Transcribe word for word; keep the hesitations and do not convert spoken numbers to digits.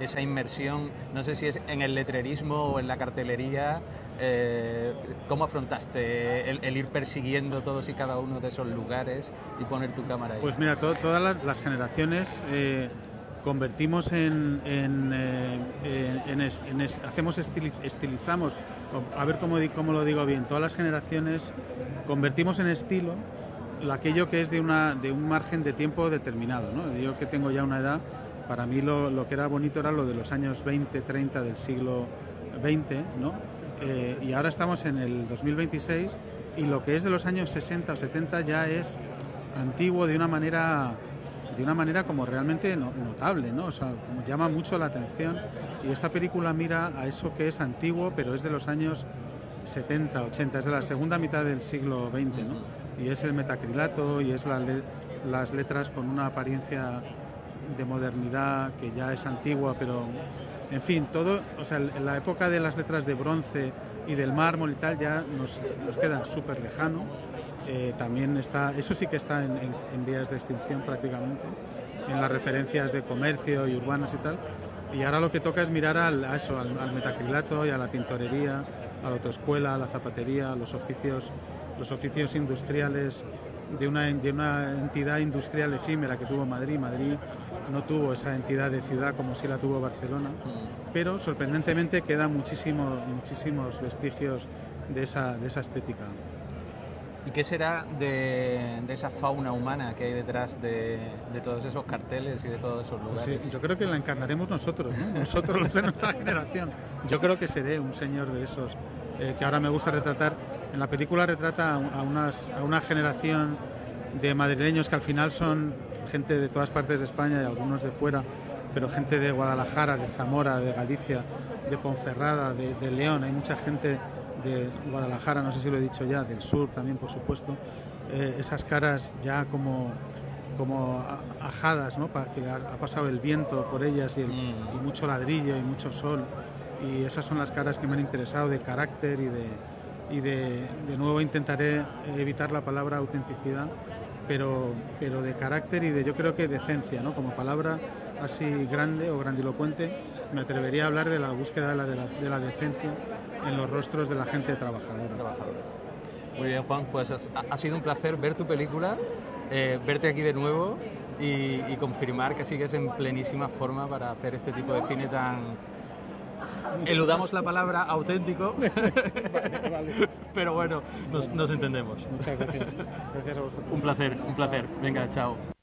esa inmersión, no sé si es en el letrerismo o en la cartelería, eh, ¿cómo afrontaste el, el ir persiguiendo todos y cada uno de esos lugares y poner tu cámara ahí? Pues mira, to, todas las, las generaciones eh, convertimos en, en, eh, en, en, es, en es, hacemos estiliz, estilizamos, a ver cómo, cómo lo digo bien, todas las generaciones convertimos en estilo aquello que es de, una, de un margen de tiempo determinado, ¿no? Yo que tengo ya una edad, para mí lo, lo que era bonito era lo de los años veinte, treinta del siglo veinte, ¿no? Eh, y ahora estamos en el dos mil veintiséis y lo que es de los años sesenta o setenta ya es antiguo de una manera, de una manera como realmente no, notable, ¿no? O sea, como llama mucho la atención, y esta película mira a eso que es antiguo, pero es de los años setenta, ochenta, es de la segunda mitad del siglo veinte, ¿no? Y es el metacrilato y es la le, las letras con una apariencia de modernidad que ya es antigua, pero en fin, todo, o sea, en la época de las letras de bronce y del mármol y tal ya nos, nos queda súper lejano. Eh, también está, eso sí que está en, en, en vías de extinción prácticamente, en las referencias de comercio y urbanas y tal, y ahora lo que toca es mirar al, a eso, al, al metacrilato y a la tintorería, a la autoescuela, a la zapatería, a los oficios, los oficios industriales de una, de una entidad industrial efímera que tuvo Madrid. Madrid no tuvo esa entidad de ciudad como sí la tuvo Barcelona, pero sorprendentemente quedan muchísimos, muchísimos vestigios de esa, de esa estética. ¿Y qué será de, de esa fauna humana que hay detrás de, de todos esos carteles y de todos esos lugares? Pues sí, yo creo que la encarnaremos nosotros, ¿no? Nosotros los de nuestra generación. Yo creo que seré un señor de esos, eh, que ahora me gusta retratar. En la película retrata a, unas, a una generación de madrileños que al final son gente de todas partes de España y algunos de fuera, pero gente de Guadalajara, de Zamora, de Galicia, de Ponferrada, de, de León. Hay mucha gente de Guadalajara, no sé si lo he dicho ya, del sur también, por supuesto. Eh, esas caras ya como, como ajadas, ¿no? Para que ha, ha pasado el viento por ellas y, el, mm. y mucho ladrillo y mucho sol. Y esas son las caras que me han interesado, de carácter y de... y de, de nuevo intentaré evitar la palabra autenticidad, pero, pero de carácter y de, yo creo que decencia, ¿no? Como palabra así grande o grandilocuente, me atrevería a hablar de la búsqueda de la, de la, de la decencia en los rostros de la gente trabajadora. trabajadora. Muy bien, Juan, pues ha, ha sido un placer ver tu película, eh, verte aquí de nuevo y, y confirmar que sigues en plenísima forma para hacer este tipo de cine tan... Eludamos la palabra auténtico, vale, vale. Pero bueno, nos, nos entendemos. Muchas gracias. Gracias a vosotros. Un placer, un placer. Venga, chao.